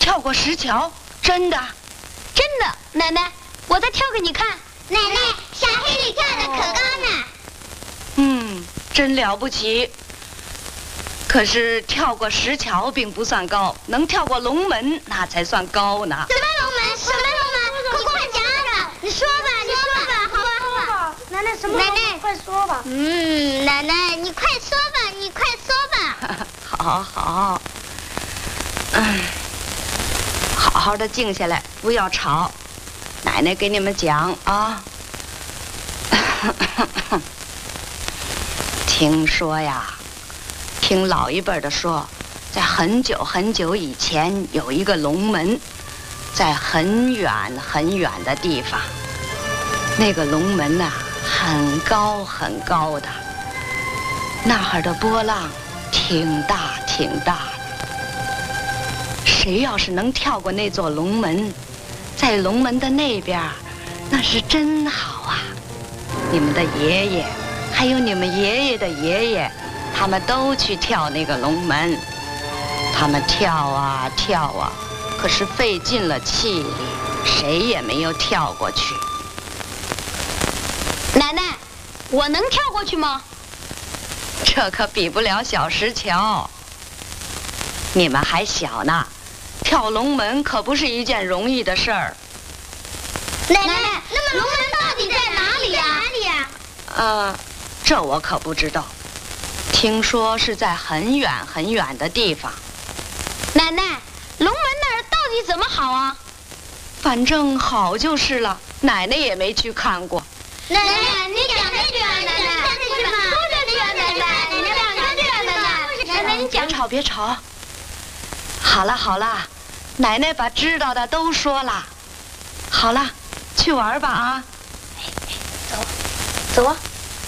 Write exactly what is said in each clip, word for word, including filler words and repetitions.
跳过石桥，真的， 真的，奶奶，我再跳给你看。 奶奶，小黑里跳的可高呢。 嗯，真了不起。可是跳过石桥并不算高，能跳过龙门那才算高呢。 什么龙门？什么龙门？快快讲讲！你说吧，你说吧，好吧，好吧。 奶奶，什么？奶奶，快说吧。 嗯，奶奶，你快说吧，你快说吧。 好好，嗯，好好的静下来，不要吵。奶奶给你们讲啊。听说呀，听老一辈的说，在很久很久以前有一个龙门，在很远很远的地方。那个龙门呐、啊，很高很高的，那儿的波浪挺大挺大的。谁要是能跳过那座龙门，在龙门的那边，那是真好啊！你们的爷爷，还有你们爷爷的爷爷，他们都去跳那个龙门。他们跳啊跳啊，可是费尽了气力，谁也没有跳过去。 奶奶，我能跳过去吗？ 这可比不了小石桥。你们还小呢，跳龙门可不是一件容易的事儿。 奶奶，那么龙门到底在哪里呀？哪里呀？ 呃，这我可不知道。听说是在很远很远的地方。 奶奶，龙门那儿到底怎么好啊？ 反正好就是了，奶奶也没去看过。 奶奶，你讲这句啊，奶奶，讲这句嘛，说这句啊，奶奶，奶奶讲这句啊，奶奶，奶奶你讲。 别吵，别吵。好了好了，奶奶把知道的都说了。好了，去玩吧啊！ 走，走啊！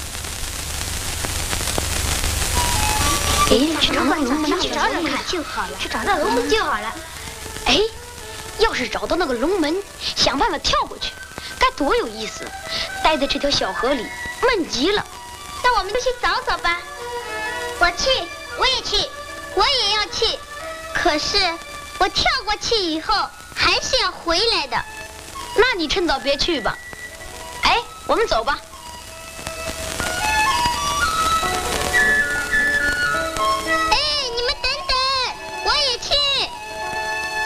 哎，去找那龙门，去找找看就好了，去找那龙门就好了。哎，要是找到那个龙门，想办法跳过去，该多有意思！待在这条小河里，闷极了。 那我们就去找找吧。我去，我也去，我也要去。可是我跳过去以后，还是要回来的。 那你趁早别去吧。哎，我们走吧。